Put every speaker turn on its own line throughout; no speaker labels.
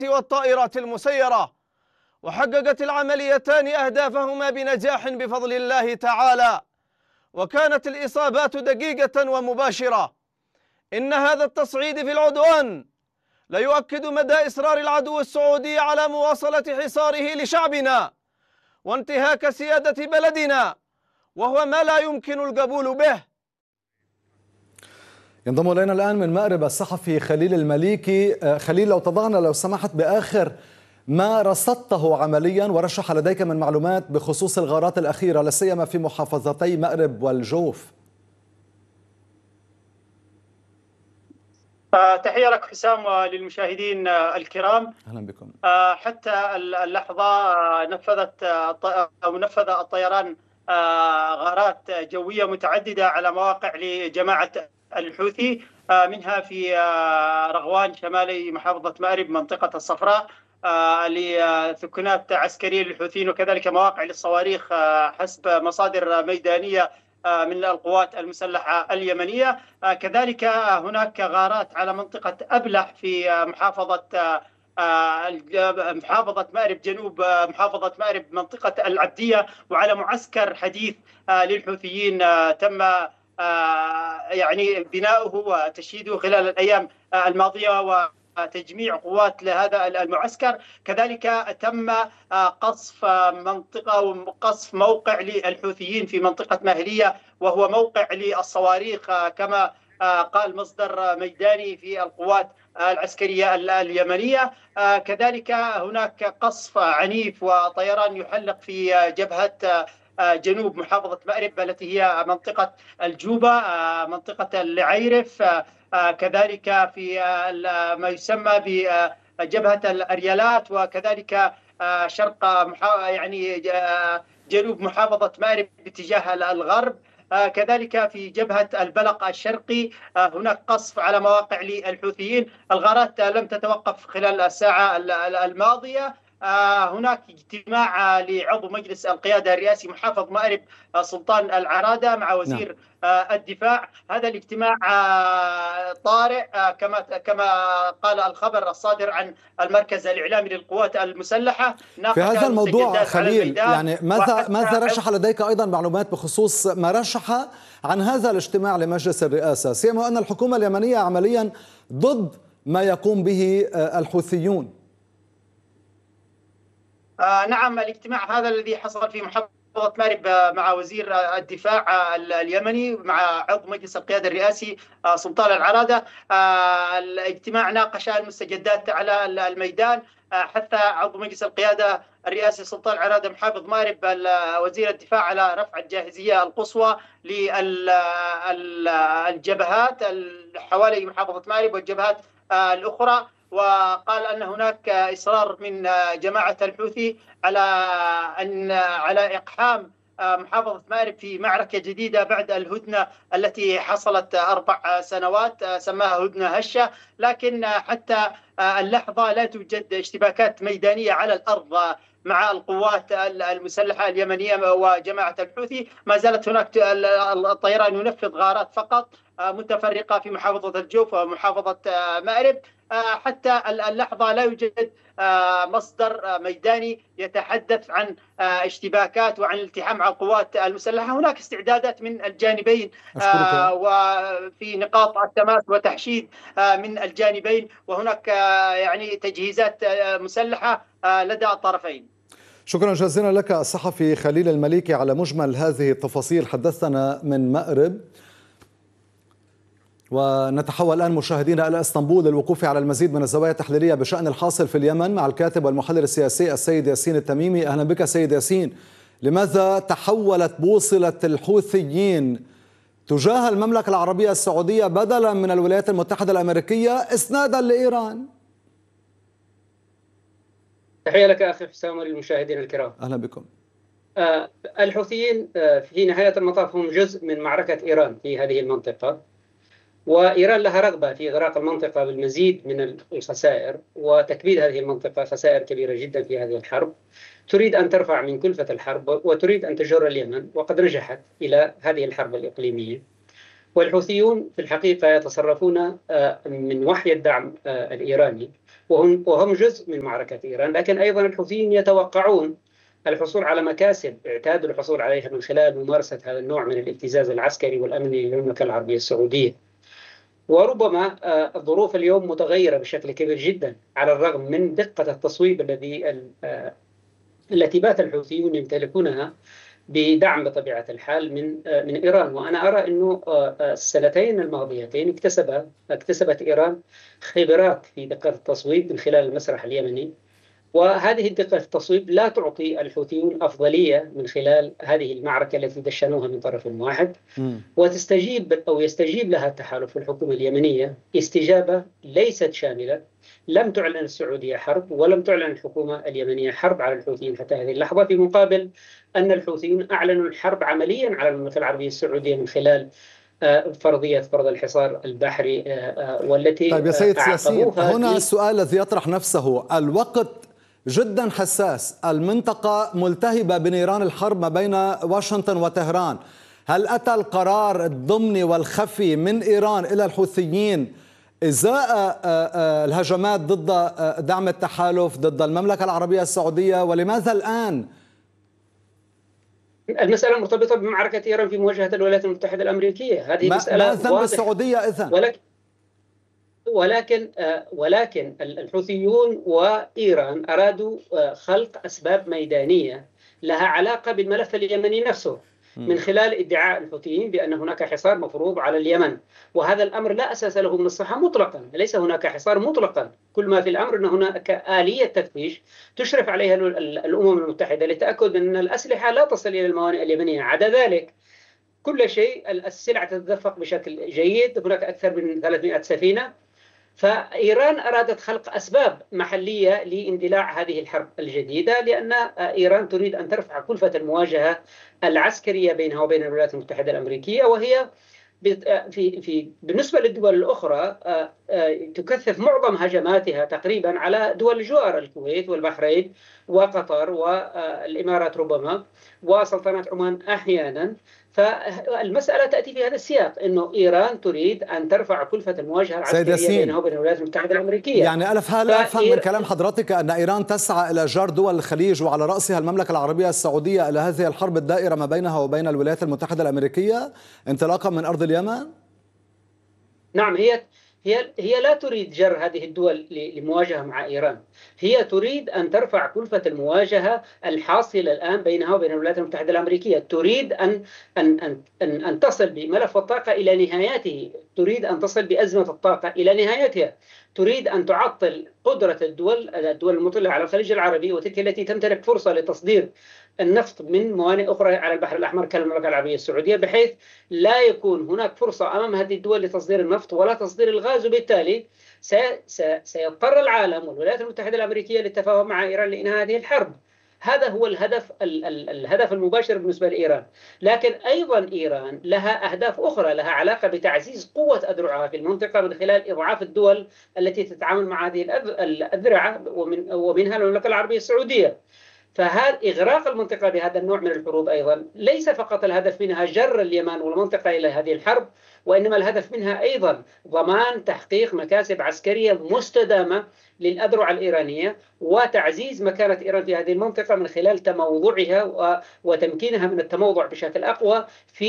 والطائرات المسيرة، وحققت العمليتان أهدافهما بنجاح بفضل الله تعالى، وكانت الإصابات دقيقة ومباشرة. إن هذا التصعيد في العدوان لا يؤكد مدى إصرار العدو السعودي على مواصلة حصاره لشعبنا وانتهاك سيادة بلدنا، وهو ما لا يمكن القبول به.
ينضم إلينا الآن من مأرب الصحفي خليل المليكي. خليل، لو تضعنا لو سمحت بآخر ما رصدته عمليا ورشح لديك من معلومات بخصوص الغارات الأخيرة، لا سيما في محافظتي مأرب والجوف.
تحية لك حسام وللمشاهدين الكرام.
أهلا بكم.
حتى اللحظة نفذ الطيران غارات جوية متعددة على مواقع لجماعة الحوثي، منها في رغوان شمالي محافظة مأرب منطقة الصفراء لثكنات عسكرية للحوثيين، وكذلك مواقع للصواريخ حسب مصادر ميدانية من القوات المسلحة اليمنية. كذلك هناك غارات على منطقة أبلح في محافظة مأرب جنوب محافظة مأرب منطقة العبدية، وعلى معسكر حديث للحوثيين تم يعني بناؤه وتشييده خلال الأيام الماضية وتجميع قوات لهذا المعسكر. كذلك تم قصف منطقة وقصف موقع للحوثيين في منطقة ماهلية، وهو موقع للصواريخ كما قال مصدر ميداني في القوات العسكرية اليمنية. كذلك هناك قصف عنيف وطيران يحلق في جبهة جنوب محافظة مأرب التي هي منطقة الجوبة منطقة العيرف، كذلك في ما يسمى بجبهة الأريالات، وكذلك شرق يعني جنوب محافظة مأرب باتجاه الغرب. كذلك في جبهة البلق الشرقي هناك قصف على مواقع للحوثيين. الغارات لم تتوقف خلال الساعة الماضية. هناك اجتماع لعضو مجلس القيادة الرئاسي محافظ مأرب سلطان العرادة مع وزير الدفاع. هذا الاجتماع طارئ كما قال الخبر الصادر عن المركز الإعلامي للقوات المسلحة.
في هذا الموضوع خليل، يعني ماذا رشح لديك أيضا معلومات بخصوص ما رشح عن هذا الاجتماع لمجلس الرئاسة، سيما أن الحكومة اليمنية عمليا ضد ما يقوم به الحوثيون؟
نعم، الاجتماع هذا الذي حصل في محافظة مأرب مع وزير الدفاع اليمني مع عضو مجلس القيادة الرئاسي سلطان العرادة. الاجتماع ناقش المستجدات على الميدان. حث عضو مجلس القيادة الرئاسي سلطان العرادة محافظ مأرب وزير الدفاع على رفع الجاهزية القصوى للجبهات حوالي محافظة مأرب والجبهات الأخرى، وقال أن هناك إصرار من جماعة الحوثي على إقحام محافظة مأرب في معركة جديدة بعد الهدنة التي حصلت 4 سنوات سماها هدنة هشة. لكن حتى اللحظة لا توجد اشتباكات ميدانية على الأرض مع القوات المسلحة اليمنية وجماعة الحوثي. ما زالت هناك الطيران ينفذ غارات فقط متفرقة في محافظة الجوف ومحافظة مأرب. حتى اللحظة لا يوجد مصدر ميداني يتحدث عن اشتباكات وعن الالتحام مع القوات المسلحة. هناك استعدادات من الجانبين وفي نقاط التماس وتحشيد من الجانبين، وهناك يعني تجهيزات مسلحة لدى الطرفين.
شكرا جزيلا لك الصحفي خليل المليكي على مجمل هذه التفاصيل، حدثنا من مأرب. ونتحول الآن مشاهدينا إلى اسطنبول للوقوف على المزيد من الزوايا التحليلية بشأن الحاصل في اليمن مع الكاتب والمحلل السياسي السيد ياسين التميمي. أهلا بك سيد ياسين. لماذا تحولت بوصلة الحوثيين تجاه المملكة العربية السعودية بدلا من الولايات المتحدة الأمريكية إسنادا لإيران؟
تحية لك أخي حسام وللمشاهدين الكرام.
أهلا بكم.
الحوثيين في نهاية المطاف هم جزء من معركة إيران في هذه المنطقة، وإيران لها رغبة في إغراق المنطقة بالمزيد من الخسائر وتكبيد هذه المنطقة خسائر كبيرة جدا في هذه الحرب. تريد أن ترفع من كلفة الحرب وتريد أن تجر اليمن، وقد نجحت إلى هذه الحرب الإقليمية. والحوثيون في الحقيقة يتصرفون من وحي الدعم الإيراني، وهم جزء من معركة إيران، لكن أيضا الحوثيين يتوقعون الحصول على مكاسب اعتادوا الحصول عليها من خلال ممارسة هذا النوع من الابتزاز العسكري والأمني للمملكة العربية السعودية. وربما الظروف اليوم متغيرة بشكل كبير جدا على الرغم من دقة التصويب التي بات الحوثيون يمتلكونها بدعم بطبيعة الحال من إيران. وأنا أرى أنه السنتين الماضيتين اكتسبت إيران خبرات في دقة التصويب من خلال المسرح اليمني، وهذه الدقة في التصويب لا تعطي الحوثيون أفضلية من خلال هذه المعركة التي دشنوها من طرف واحد، يستجيب لها تحالف الحكومة اليمنية استجابة ليست شاملة. لم تعلن السعودية حرب ولم تعلن الحكومة اليمنية حرب على الحوثيين حتى هذه اللحظة، في مقابل أن الحوثيون أعلنوا الحرب عمليا على المملكة العربية السعودية من خلال فرضية فرض الحصار البحري والتي
طيب يا سيد ياسين، هنا السؤال الذي يطرح نفسه، الوقت جدا حساس، المنطقة ملتهبة بنيران الحرب ما بين واشنطن وطهران. هل أتى القرار الضمني والخفي من إيران إلى الحوثيين إزاء الهجمات ضد دعم التحالف ضد المملكة العربية السعودية، ولماذا الآن؟
المسألة مرتبطة بمعركة إيران في مواجهة الولايات المتحدة الأمريكية. هذه مسألة
ما ذنب السعودية إذن؟
ولكن الحوثيون وإيران أرادوا خلق أسباب ميدانية لها علاقة بالملف اليمني نفسه من خلال ادعاء الحوثيين بأن هناك حصار مفروض على اليمن، وهذا الأمر لا أساس له من الصحة مطلقا. ليس هناك حصار مطلقا، كل ما في الأمر أن هناك آلية تفتيش تشرف عليها الأمم المتحدة لتأكد أن الأسلحة لا تصل إلى الموانئ اليمنية. عدا ذلك كل شيء، السلع تتدفق بشكل جيد، هناك أكثر من 300 سفينة. فإيران أرادت خلق أسباب محلية لاندلاع هذه الحرب الجديدة، لأن إيران تريد أن ترفع كلفة المواجهة العسكرية بينها وبين الولايات المتحدة الأمريكية، وهي بالنسبة للدول الأخرى تكثف معظم هجماتها تقريبا على دول الجوار، الكويت والبحرين وقطر والإمارات ربما وسلطنة عمان أحيانا. فالمسألة تأتي في هذا السياق، أنه إيران تريد أن ترفع كلفة المواجهة العسكرية بينها وبين الولايات المتحدة الأمريكية.
يعني هل أفهم من كلام حضرتك أن إيران تسعى إلى جر دول الخليج وعلى رأسها المملكة العربية السعودية إلى هذه الحرب الدائرة ما بينها وبين الولايات المتحدة الأمريكية انطلاقا من أرض اليمن؟
نعم، هي لا تريد جر هذه الدول لمواجهة مع إيران، هي تريد أن ترفع كلفة المواجهة الحاصلة الآن بينها وبين الولايات المتحدة الأمريكية. تريد أن تصل بملف الطاقة إلى نهايته، تريد أن تصل بأزمة الطاقة إلى نهايتها، تريد أن تعطل قدرة الدول المطلة على الخليج العربي وتلك التي تمتلك فرصة لتصدير النفط من موانئ أخرى على البحر الأحمر كالمملكة العربية السعودية، بحيث لا يكون هناك فرصة أمام هذه الدول لتصدير النفط ولا تصدير الغاز، وبالتالي سيضطر العالم والولايات المتحدة الأمريكية للتفاهم مع إيران لإنهاء هذه الحرب. هذا هو الهدف المباشر بالنسبة لإيران. لكن أيضا إيران لها أهداف أخرى لها علاقة بتعزيز قوة أذرعها في المنطقة من خلال إضعاف الدول التي تتعامل مع هذه الأذرعة ومنها المملكة العربية السعودية. فهذا إغراق المنطقة بهذا النوع من الحروب أيضا ليس فقط الهدف منها جر اليمن والمنطقة إلى هذه الحرب، وإنما الهدف منها أيضا ضمان تحقيق مكاسب عسكرية مستدامة للأذرع الإيرانية وتعزيز مكانة إيران في هذه المنطقة من خلال تموضعها وتمكينها من التموضع بشكل أقوى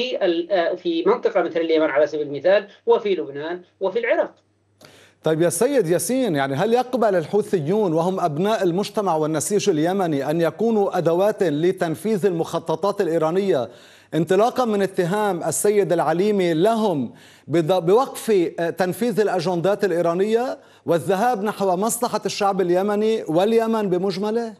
في منطقة مثل اليمن على سبيل المثال، وفي لبنان وفي العراق.
طيب يا سيد ياسين، يعني هل يقبل الحوثيون وهم أبناء المجتمع والنسيج اليمني أن يكونوا أدوات لتنفيذ المخططات الإيرانية انطلاقا من اتهام السيد العليمي لهم بوقف تنفيذ الأجندات الإيرانية والذهاب نحو مصلحة الشعب اليمني واليمن بمجمله؟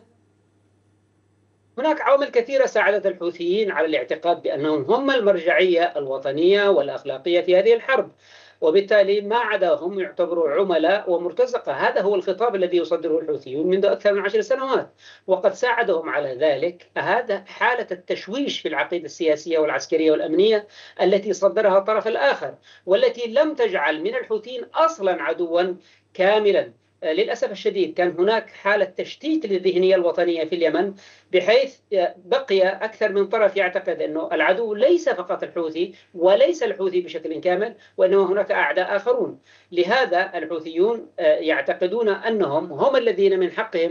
هناك عوامل كثيرة ساعدت الحوثيين على الاعتقاد بأنهم هم المرجعية الوطنية والأخلاقية في هذه الحرب، وبالتالي ما عداهم يعتبروا عملاء ومرتزقة. هذا هو الخطاب الذي يصدره الحوثيون منذ أكثر من 10 سنوات، وقد ساعدهم على ذلك هذا حالة التشويش في العقيدة السياسية والعسكرية والأمنية التي صدرها الطرف الآخر، والتي لم تجعل من الحوثيين أصلا عدوا كاملا، للأسف الشديد كان هناك حالة تشتيت للذهنية الوطنية في اليمن، بحيث بقي أكثر من طرف يعتقد أنه العدو ليس فقط الحوثي وليس الحوثي بشكل كامل، وأنه هناك أعداء آخرون. لهذا الحوثيون يعتقدون أنهم هم الذين من حقهم